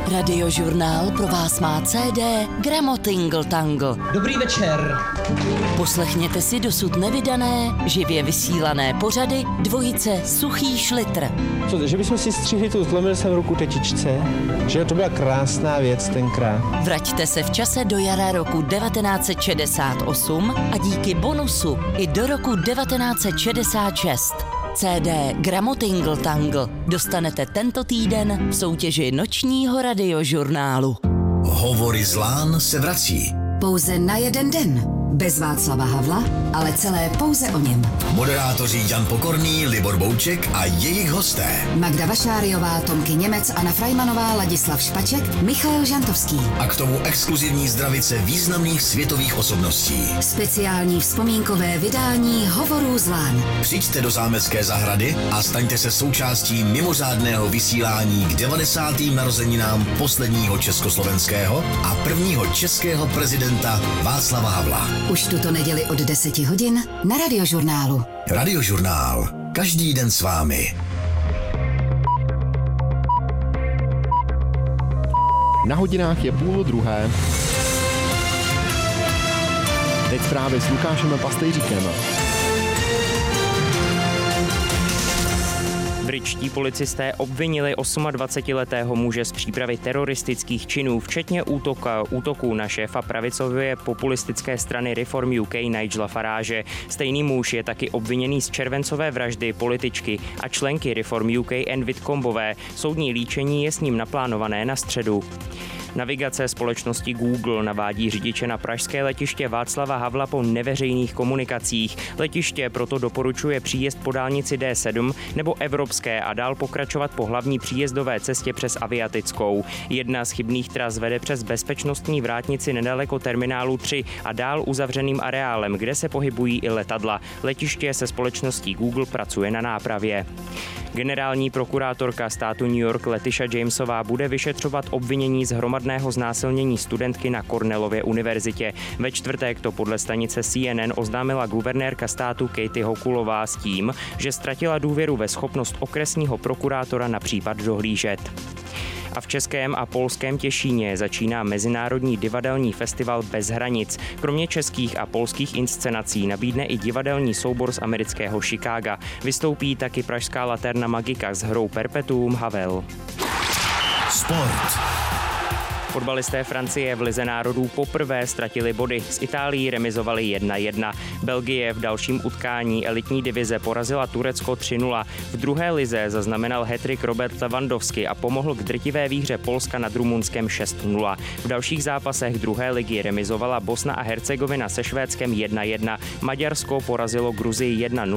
Radiožurnál pro vás má CD Gramotingle Tangle. Dobrý večer. Poslechněte si dosud nevydané, živě vysílané pořady dvojice Suchý Šlitr. Co, že bychom si střihli tu zlomil jsem ruku tetičce? Že to byla krásná věc tenkrát. Vraťte se v čase do jara roku 1968 a díky bonusu i do roku 1966. CD Gramotingle Tangle dostanete tento týden v soutěži nočního radiožurnálu. Hovory z Lán se vrací. Pouze na jeden den. Bez Václava Havla, ale celé pouze o něm. Moderátoři Jan Pokorný, Libor Bouček a jejich hosté. Magda Vašáriová, Tomky Němec, Anna Frajmanová, Ladislav Špaček, Michael Žantovský. A k tomu exkluzivní zdravice významných světových osobností. Speciální vzpomínkové vydání Hovorů z Lán. Přijďte do Zámecké zahrady a staňte se součástí mimořádného vysílání k 90. narozeninám posledního československého a prvního českého prezidenta Václava Havla. Už tuto neděli od 10 hodin na Radiožurnálu. Radiožurnál. Každý den s vámi. Na hodinách je 12:30. Teď zprávy s Lukášem Pastejříkem. Britští policisté obvinili 28letého muže z přípravy teroristických činů, včetně útoku na šéfa pravicové populistické strany Reform UK Nigela Farage. Stejný muž je taky obviněný z červencové vraždy političky a členky Reform UK Anne Whitcombové. Soudní líčení je s ním naplánované na středu. Navigace společnosti Google navádí řidiče na pražské letiště Václava Havla po neveřejných komunikacích. Letiště proto doporučuje příjezd po dálnici D7 nebo evropské a dál pokračovat po hlavní příjezdové cestě přes Aviatickou. Jedna z chybných tras vede přes bezpečnostní vrátnici nedaleko terminálu 3 a dál uzavřeným areálem, kde se pohybují i letadla. Letiště se společností Google pracuje na nápravě. Generální prokurátorka státu New York Letitia Jamesová bude vyšetřovat obvinění z hromadného znásilnění studentky na Cornellově univerzitě. Ve čtvrtek to podle stanice CNN oznámila guvernérka státu Katie Hochulová s tím, že ztratila důvěru ve schopnost okresního prokurátora na případ dohlížet. A v českém a polském Těšíně začíná Mezinárodní divadelní festival Bez hranic. Kromě českých a polských inscenací nabídne i divadelní soubor z amerického Chicaga. Vystoupí taky pražská Laterna Magica s hrou Perpetuum Havel. Sport. Fotbalisté Francie v Lize národů poprvé ztratili body. S Itálií remizovali 1-1. Belgie v dalším utkání elitní divize porazila Turecko 3-0. V druhé lize zaznamenal hat-trick Robert Lewandowski a pomohl k drtivé výhře Polska nad Rumunskem 6-0. V dalších zápasech druhé ligy remizovala Bosna a Hercegovina se Švédskem 1-1. Maďarsko porazilo Gruzii 1-0